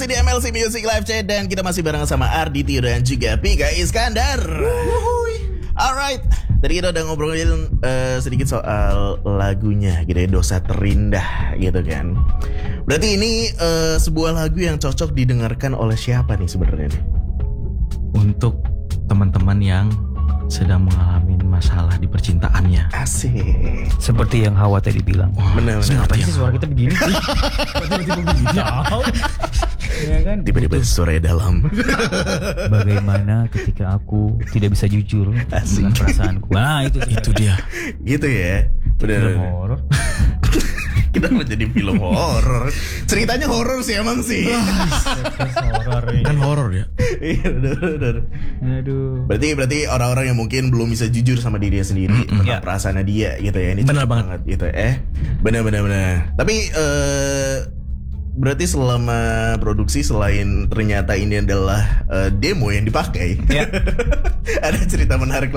masih di MLC Music Live Chat dan kita masih bareng sama Arditio dan juga Pika Iskandar. Alright, tadi kita udah ngobrolin sedikit soal lagunya gitu ya, Dosa Terindah gitu kan. Berarti ini sebuah lagu yang cocok didengarkan oleh siapa nih sebenarnya nih? Untuk teman-teman yang sedang mengalami masalah di percintaannya. Asik. Seperti yang Hawa tadi bilang. Benar. Kenapa sih suara kita begini? Tiba-tiba begini. Ya kan? Tiba-tiba suara dalam. Bagaimana ketika aku tidak bisa jujur Asik. dengan perasaanku. Nah itu dia. Gitu ya. Film Benar. horor. Kita menjadi film horor. Ceritanya horor sih emang sih. Horor ya. Kan horor ya. Iya benar. Aduh. Berarti orang-orang yang mungkin belum bisa jujur sama dirinya sendiri tentang Ya. perasaannya dia gitu ya. Ini Benar cocok banget. gitu. Benar. Tapi berarti selama produksi selain ternyata ini adalah demo yang dipakai, Ya. ada cerita menarik